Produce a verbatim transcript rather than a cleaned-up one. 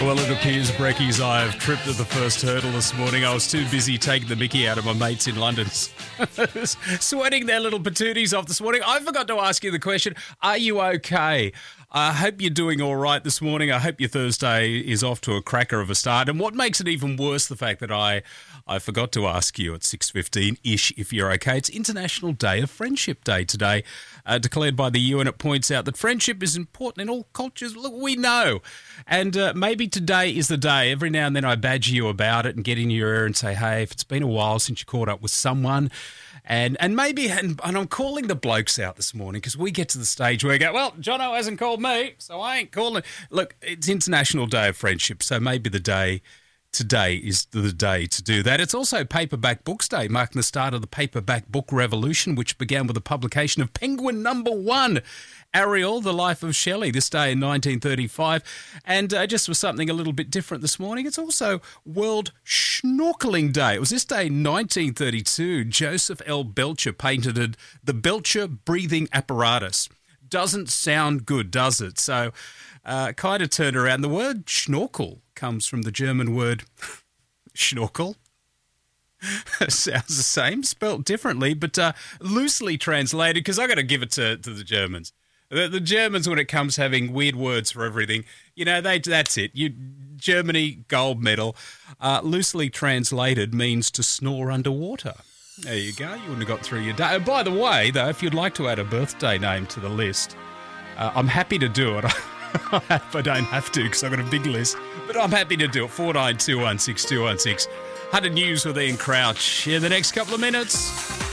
Well, it appears, Brekkies, I have tripped at the first hurdle this morning. I was too busy taking the mickey out of my mates in London, sweating their little patooties off this morning. I forgot to ask you the question, are you okay? I hope you're doing all right this morning. I hope your Thursday is off to a cracker of a start. And what makes it even worse, the fact that I, I forgot to ask you at six fifteen-ish if you're okay. It's International Day of Friendship Day today, uh, declared by the U N. It points out that friendship is important in all cultures. Look, we know. And uh, maybe today is the day. Every now and then I badger you about it and get in your ear and say, hey, if it's been a while since you caught up with someone, and and maybe, and, and I'm calling the blokes out this morning because we get to the stage where we go, well, Jono hasn't called me, so I ain't calling. Look, it's International Day of Friendship, so maybe the day today is the day to do that. It's also Paperback Books Day, marking the start of the paperback book revolution, which began with the publication of Penguin Number One, Ariel, The Life of Shelley, this day in nineteen thirty-five. And uh, just for something a little bit different this morning, it's also World Snorkeling Day. It was this day in nineteen thirty-two. Joseph L. Belcher patented the Belcher breathing apparatus. Doesn't sound good, does it? So uh, kind of turned around. The word schnorkel comes from the German word schnorkel. Sounds the same, spelt differently, but uh, loosely translated, because I got to give it to, to the Germans. The, the Germans, when it comes having weird words for everything, you know, they that's it. You Germany, gold medal. Uh, loosely translated means to snore underwater. There you go. You wouldn't have got through your day. Oh, by the way, though, if you'd like to add a birthday name to the list, uh, I'm happy to do it. I don't have to because I've got a big list, but I'm happy to do it. four nine two one six two one six. one hundred News with Ian Crouch in the next couple of minutes.